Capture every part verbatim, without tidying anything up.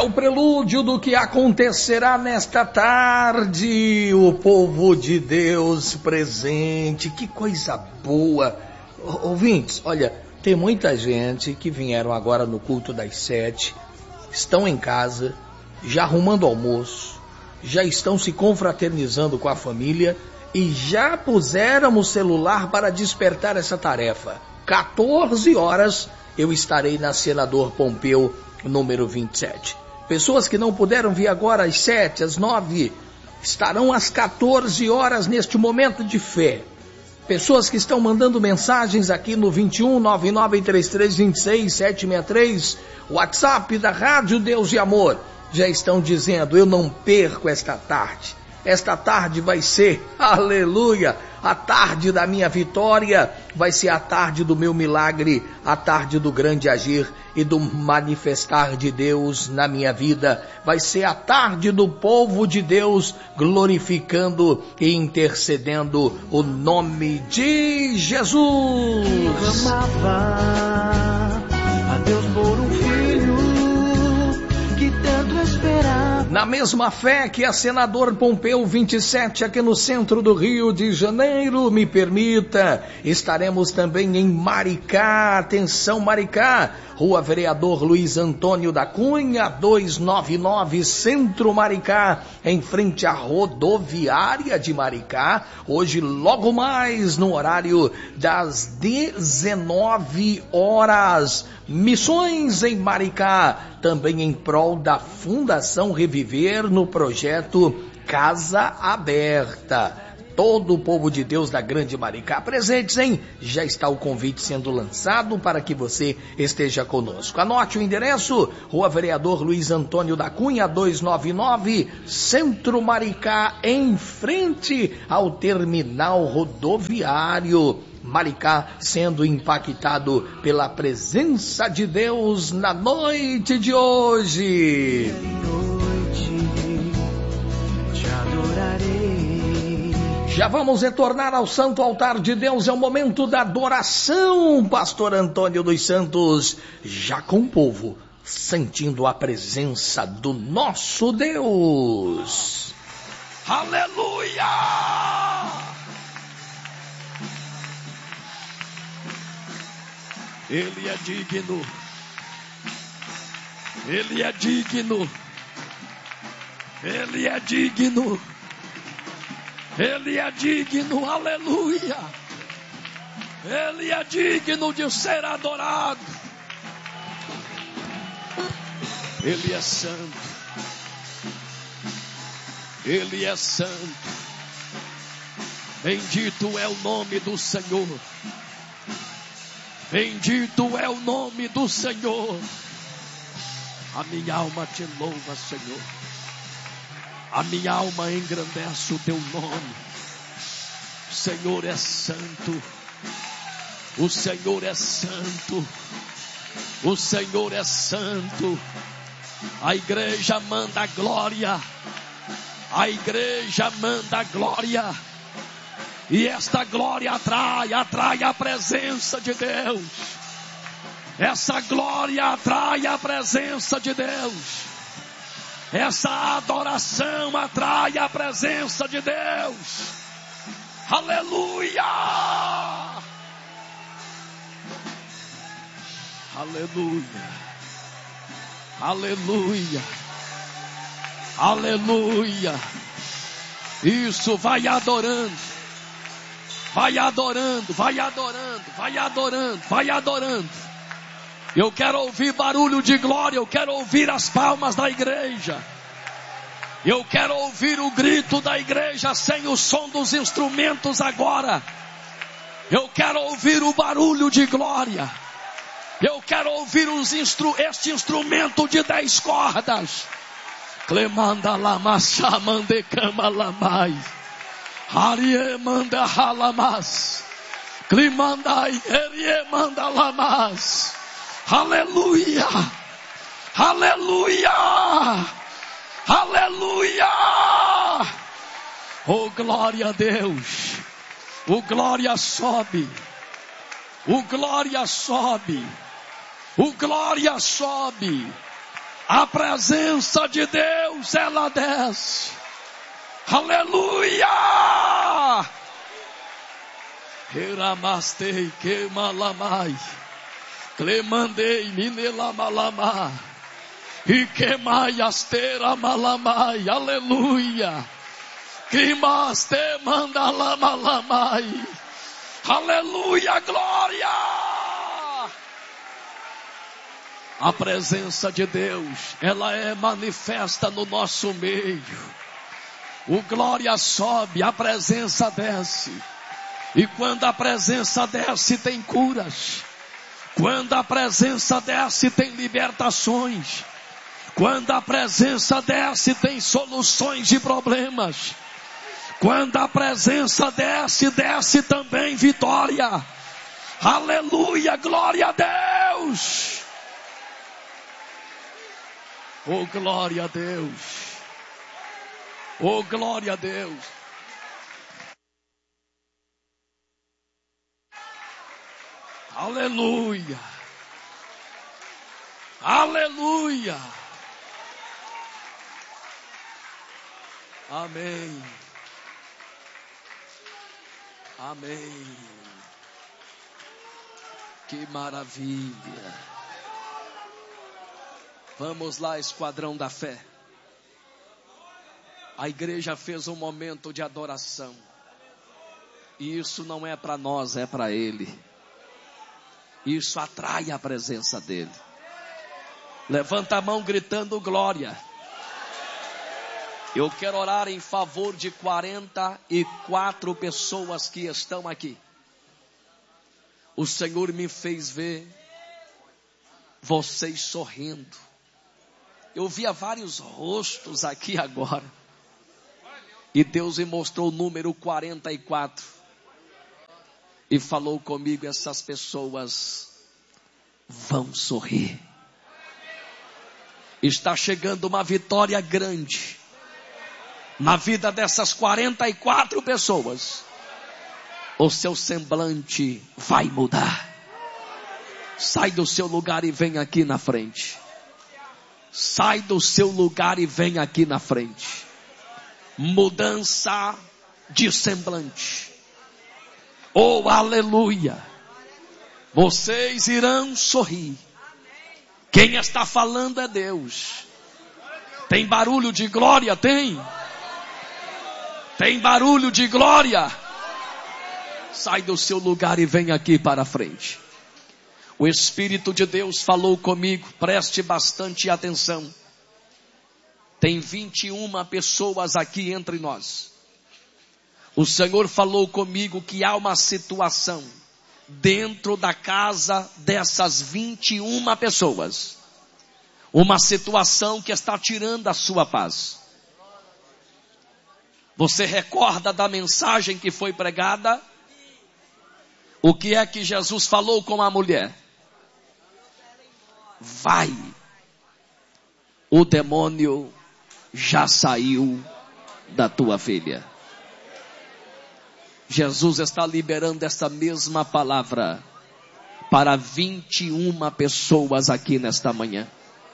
o prelúdio do que acontecerá nesta tarde. O povo de Deus presente, que coisa boa. Ouvintes, olha, tem muita gente que vieram agora no culto das sete, estão em casa, já arrumando almoço, já estão se confraternizando com a família e já puseram o celular para despertar essa tarefa. quatorze horas eu estarei na Senador Pompeu, número vinte e sete. Pessoas que não puderam vir agora às sete, às nove, estarão às quatorze horas neste momento de fé. Pessoas que estão mandando mensagens aqui no vinte e um, nove nove três três dois seis, sete seis três, WhatsApp da Rádio Deus e Amor, já estão dizendo: eu não perco esta tarde. Esta tarde vai ser, aleluia, a tarde da minha vitória, vai ser a tarde do meu milagre, a tarde do grande agir e do manifestar de Deus na minha vida. Vai ser a tarde do povo de Deus glorificando e intercedendo o nome de Jesus. Clamava a Deus por um filho que tanto esperava. Na mesma fé que a Senador Pompeu vinte e sete, aqui no centro do Rio de Janeiro, me permita, estaremos também em Maricá. Atenção, Maricá, Rua Vereador Luiz Antônio da Cunha, duzentos e noventa e nove, Centro Maricá, em frente à rodoviária de Maricá. Hoje, logo mais, no horário das dezenove horas. Missões em Maricá, também em prol da Fundação Reviver no projeto Casa Aberta. Todo o povo de Deus da Grande Maricá presentes, hein? Já está o convite sendo lançado para que você esteja conosco. Anote o endereço: Rua Vereador Luiz Antônio da Cunha, duzentos e noventa e nove, Centro Maricá, em frente ao terminal rodoviário. Maricá sendo impactado pela presença de Deus na noite de hoje. Já vamos retornar ao Santo Altar de Deus, é o momento da adoração, Pastor Antônio dos Santos, já com o povo, sentindo a presença do nosso Deus. Aleluia! Ele é digno, Ele é digno, Ele é digno, Ele é digno, aleluia, Ele é digno de ser adorado, Ele é santo, Ele é santo, bendito é o nome do Senhor. Bendito é o nome do Senhor. A minha alma te louva, Senhor. A minha alma engrandece o teu nome. O Senhor é santo. O Senhor é santo. O Senhor é santo. A igreja manda glória. A igreja manda glória. E esta glória atrai, atrai a presença de Deus. Essa glória atrai a presença de Deus. Essa adoração atrai a presença de Deus. Aleluia! Aleluia! Aleluia! Aleluia! Isso, vai adorando. Vai adorando, vai adorando, vai adorando, vai adorando. Eu quero ouvir barulho de glória, eu quero ouvir as palmas da igreja. Eu quero ouvir o grito da igreja sem o som dos instrumentos agora. Eu quero ouvir o barulho de glória. Eu quero ouvir os instru- este instrumento de dez cordas. Clemanda lama chamande cama lamai. Arie manda halamas, climandai erie manda lamas. Aleluia, aleluia, aleluia. Oh, glória a Deus. O glória sobe, o glória sobe, o glória sobe, A presença de Deus, ela desce. Aleluia! Eramastei, queimalamai. Clemandei, minelamalamá. E queimai astera malamai. Aleluia! Queimaste mandalamalamai. Aleluia, glória! A presença de Deus, ela é manifesta no nosso meio. O glória sobe, a presença desce. E quando a presença desce, tem curas. Quando a presença desce, tem libertações. Quando a presença desce, tem soluções de problemas. Quando a presença desce, desce também vitória. Aleluia, glória a Deus. Oh, glória a Deus. Oh, glória a Deus. Aleluia. Aleluia. Amém. Amém. Que maravilha. Vamos lá, esquadrão da fé. A igreja fez um momento de adoração. E isso não é para nós, é para Ele. Isso atrai a presença dEle. Levanta a mão gritando glória. Eu quero orar em favor de quarenta e quatro pessoas que estão aqui. O Senhor me fez ver vocês sorrindo. Eu via vários rostos aqui agora. E Deus me mostrou o número quarenta e quatro. E falou comigo, essas pessoas vão sorrir. Está chegando uma vitória grande na vida dessas quarenta e quatro pessoas. O seu semblante vai mudar. Sai do seu lugar e vem aqui na frente. Sai do seu lugar e vem aqui na frente. Mudança de semblante. Oh, aleluia. Vocês irão sorrir. Quem está falando é Deus. Tem barulho de glória? Tem? Tem barulho de glória? Sai do seu lugar e vem aqui para a frente. O Espírito de Deus falou comigo, preste bastante atenção. Tem vinte e uma pessoas aqui entre nós. O Senhor falou comigo que há uma situação dentro da casa dessas vinte e uma pessoas. Uma situação que está tirando a sua paz. Você recorda da mensagem que foi pregada? O que é que Jesus falou com a mulher? Vai, o demônio já saiu da tua filha. Jesus está liberando essa mesma palavra para vinte e uma pessoas aqui nesta manhã.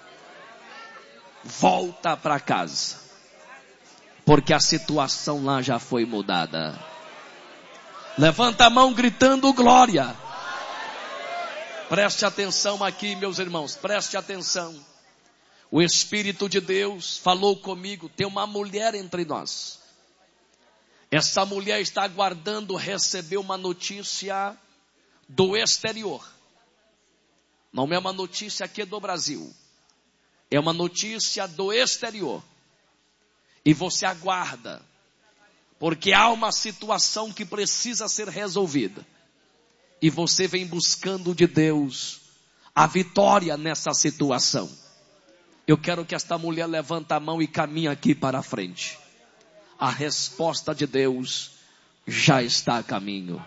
Volta para casa, porque a situação lá já foi mudada. Levanta a mão gritando glória. Preste atenção aqui, meus irmãos, preste atenção. O Espírito de Deus falou comigo, tem uma mulher entre nós. Essa mulher está aguardando receber uma notícia do exterior. Não é uma notícia aqui do Brasil. É uma notícia do exterior. E você aguarda. Porque há uma situação que precisa ser resolvida. E você vem buscando de Deus a vitória nessa situação. Eu quero que esta mulher levante a mão e caminhe aqui para a frente. A resposta de Deus já está a caminho.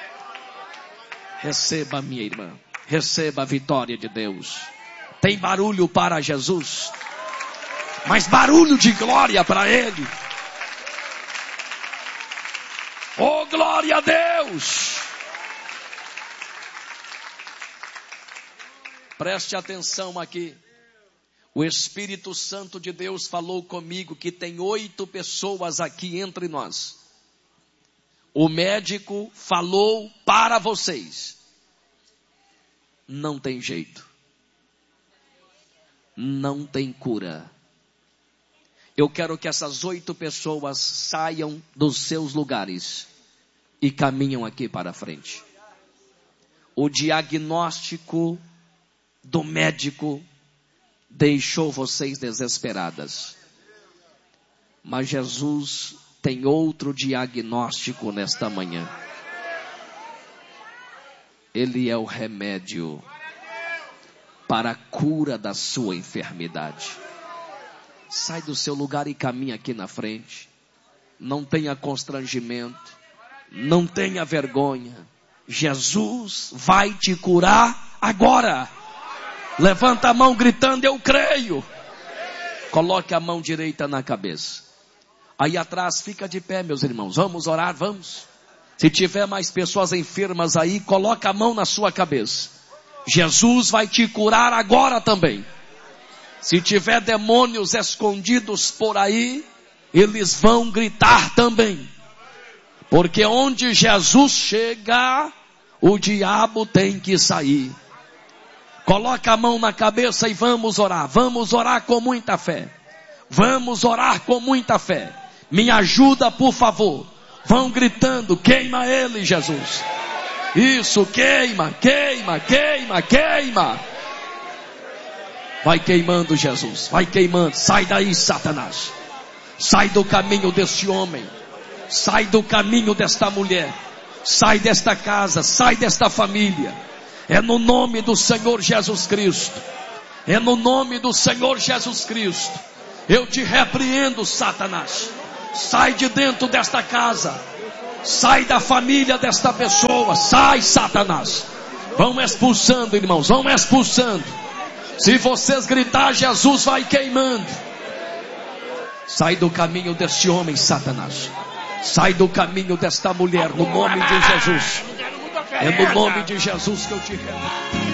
Receba, minha irmã. Receba a vitória de Deus. Tem barulho para Jesus, mas barulho de glória para Ele. Oh, glória a Deus! Preste atenção aqui. O Espírito Santo de Deus falou comigo que tem oito pessoas aqui entre nós. O médico falou para vocês. Não tem jeito. Não tem cura. Eu quero que essas oito pessoas saiam dos seus lugares e caminham aqui para frente. O diagnóstico do médico deixou vocês desesperadas. Mas Jesus tem outro diagnóstico nesta manhã. Ele é o remédio para a cura da sua enfermidade. Sai do seu lugar e caminha aqui na frente. Não tenha constrangimento. Não tenha vergonha. Jesus vai te curar agora. Levanta a mão gritando, eu creio. Coloque a mão direita na cabeça. Aí atrás, fica de pé, meus irmãos. Vamos orar, vamos. Se tiver mais pessoas enfermas aí, coloca a mão na sua cabeça. Jesus vai te curar agora também. Se tiver demônios escondidos por aí, eles vão gritar também. Porque onde Jesus chega, o diabo tem que sair. Coloca a mão na cabeça e vamos orar. Vamos orar com muita fé. Vamos orar com muita fé. Me ajuda, por favor. Vão gritando, queima ele, Jesus. Isso, queima, queima, queima, queima. Vai queimando, Jesus. Vai queimando. Sai daí, Satanás. Sai do caminho deste homem. Sai do caminho desta mulher. Sai desta casa. Sai desta família. É no nome do Senhor Jesus Cristo. É no nome do Senhor Jesus Cristo. Eu te repreendo, Satanás. Sai de dentro desta casa. Sai da família desta pessoa. Sai, Satanás. Vão expulsando, irmãos. Vão expulsando. Se vocês gritar, Jesus vai queimando. Sai do caminho deste homem, Satanás. Sai do caminho desta mulher, no nome de Jesus. É no nome de Jesus que eu te repreendo.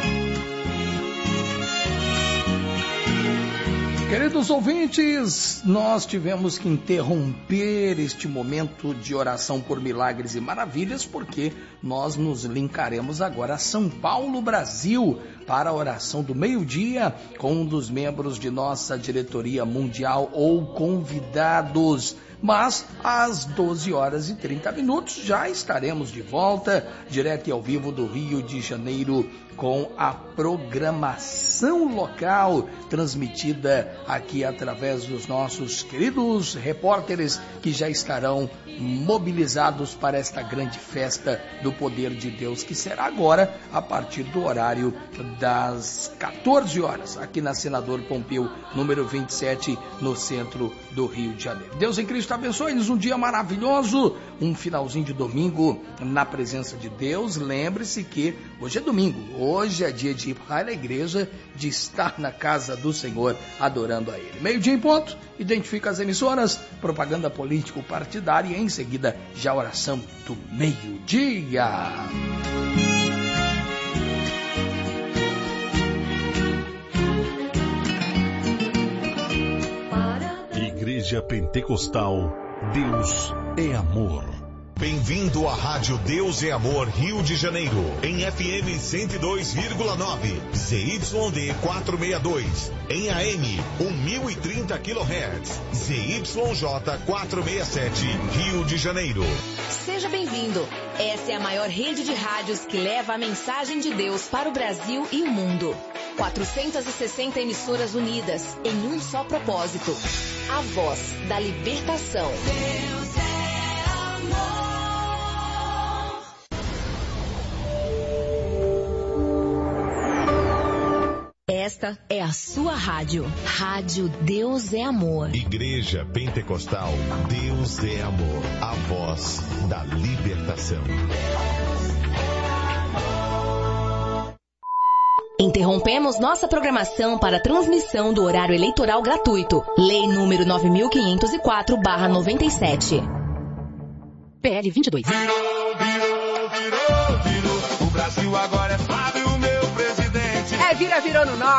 Queridos ouvintes, nós tivemos que interromper este momento de oração por milagres e maravilhas, porque nós nos linkaremos agora a São Paulo, Brasil, para a oração do meio-dia com um dos membros de nossa diretoria mundial ou convidados. Mas às doze horas e trinta minutos já estaremos de volta, direto e ao vivo do Rio de Janeiro, com a programação local transmitida aqui através dos nossos queridos repórteres que já estarão mobilizados para esta grande festa do poder de Deus, que será agora a partir do horário das quatorze horas, aqui na Senador Pompeu, número vinte e sete, no centro do Rio de Janeiro. Deus em Cristo abençoe-nos, um dia maravilhoso, um finalzinho de domingo na presença de Deus. Lembre-se que hoje é domingo, hoje é dia de ir para a igreja, de estar na casa do Senhor adorando a Ele. Meio-dia em ponto, identifica as emissoras, propaganda político-partidária e em seguida já a oração do meio-dia. Igreja Pentecostal, Deus é Amor. Bem-vindo à Rádio Deus é Amor Rio de Janeiro, em F M cento e dois vírgula nove, Z Y D quatrocentos e sessenta e dois, em A M mil e trinta quilohertz, Z Y J quatrocentos e sessenta e sete, Rio de Janeiro. Seja bem-vindo. Essa é a maior rede de rádios que leva a mensagem de Deus para o Brasil e o mundo. quatrocentas e sessenta emissoras unidas em um só propósito. A voz da libertação. Deus é amor. Esta é a sua rádio. Rádio Deus é Amor. Igreja Pentecostal, Deus é Amor. A voz da libertação. Interrompemos nossa programação para a transmissão do horário eleitoral gratuito. Lei número nove mil quinhentos e quatro barra noventa e sete. P L vinte e dois. Virou, virou, virou, virou. O Brasil agora é Flávio, meu presidente. É, vira, virou no norte.